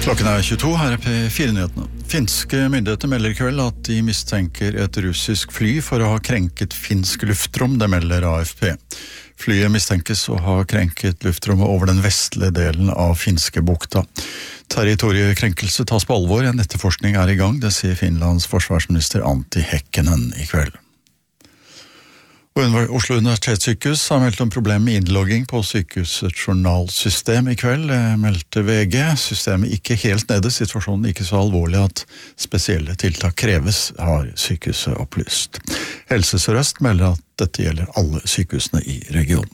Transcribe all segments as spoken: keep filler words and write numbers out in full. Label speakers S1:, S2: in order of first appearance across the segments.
S1: Klokken er tjueto, her er P fire-nyhetene. Finske myndigheter melder i kveld at de mistenker et russisk fly for å ha krenket finsk luftrom, det melder A F P. Flyet mistenkes å ha krenket luftrommet over den vestlige delen av finske bukta. Territoriekrenkelse tas på alvor, en etterforskning er i gang, det sier Finlands forsvarsminister Antti Häkkänen i kveld. Oslo universitetssykehus har meldt om problem med innlogging på sykehusets journalsystem i kveld, meldte V G. Systemet ikke helt nede, situasjonen ikke så alvorlig at spesielle tiltak kreves, har sykehuset opplyst. Helse Sør-Øst melder at dette gjelder alle sykehusene i regionen.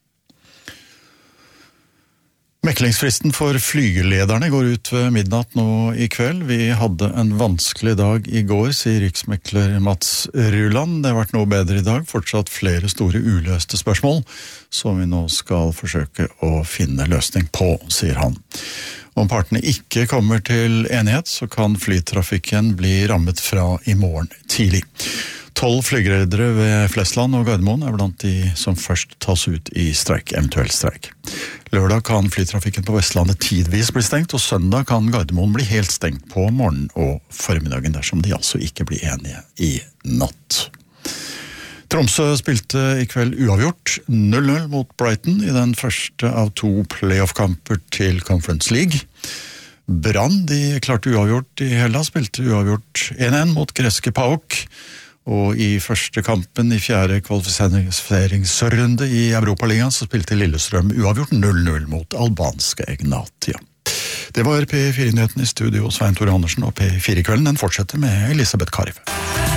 S1: Meklingsfristen for flygelederne går ut ved midnatt nå i kveld. Vi hadde en vanskelig dag i går, sier riksmekler Mats Ruland. Det har vært noe bedre i dag, fortsatt flere store uløste spørsmål, som vi nå skal forsøke å finne løsning på, sier han. Om partene ikke kommer til enighet, så kan flytrafikken bli rammet fra i morgen tidlig. Tolv flygeledere ved Flesland og Gardermoen er blant de som først tas ut i streik, eventuell streik. Lørdag kan flytrafikken på Vestlandet tidvis bli stengt, og søndag kan Gardermoen bli helt stengt på morgenen og formiddagen, dersom de altså ikke blir enige i natt. Tromsø spilte i kveld uavgjort null null mot Brighton i den første av to playoff-kamper til Conference League. Brann, de klarte uavgjort i Hellas, spilte uavgjort en en mot greske PAOK, og i første kampen i fjerde kvalifiseringsrunde i Europaligaen så spilte Lillestrøm uavgjort null null mot albanske Egnatia. Det var P fire-nyheten i studio, Svein Tore Andersen, og P fire-kvelden den fortsetter med Elisabeth Karife.